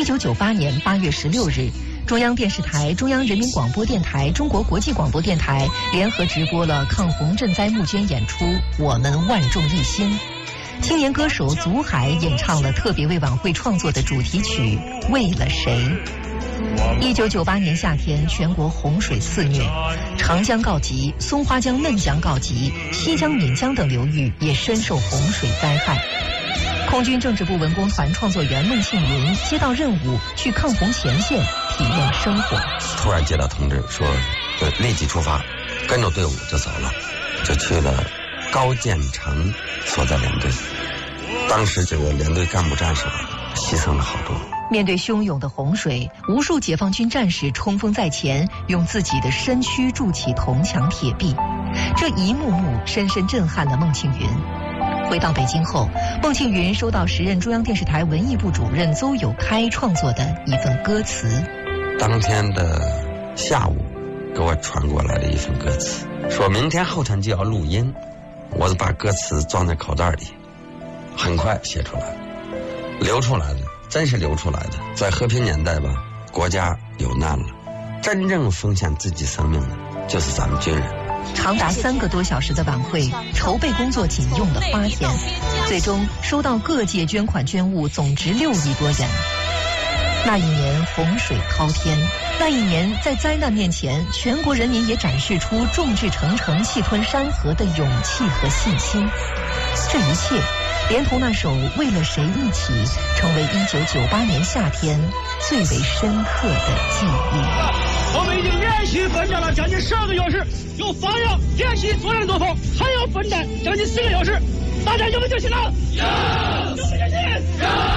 1998年8月16日，中央电视台、中央人民广播电台、中国国际广播电台联合直播了抗洪赈灾募捐演出《我们万众一心》。青年歌手祖海演唱了特别为晚会创作的主题曲《为了谁》。1998年夏天，全国洪水肆虐，长江告急，松花江、嫩江告急，西江、岷江等流域也深受洪水灾害。空军政治部文工团创作员孟庆云接到任务去抗洪前线体验生活。 突然接到通知说立即出发，跟着队伍就走了，就去了高建成所在连队。当时这个连队干部战士牺牲了好多。 面对汹涌的洪水，无数解放军战士冲锋在前，用自己的身躯筑起铜墙铁壁，这一幕幕深深震撼了孟庆云。回到北京后，孟庆云收到时任中央电视台文艺部主任邹友开创作的一份歌词。 当天的下午给我传过来的一份歌词，说明天后天就要录音，我就把歌词装在口袋里，很快写出来，流出来的，真是流出来的。在和平年代吧，国家有难了，真正奉献自己生命的就是咱们军人。 长达3个多小时的晚会筹备工作仅用了8天，最终收到各界捐款捐物总值6亿多元。那一年洪水滔天，那一年在灾难面前，全国人民也展示出众志成城、气吞山河的勇气和信心。这一切连同那首《为了谁》一起，成为1998年夏天最为深刻的记忆。 我们已经连续奋战了将近12个小时，有方向练习作战作风，还要奋战将近4个小时。大家有没有信心了？有！有没有信心？有！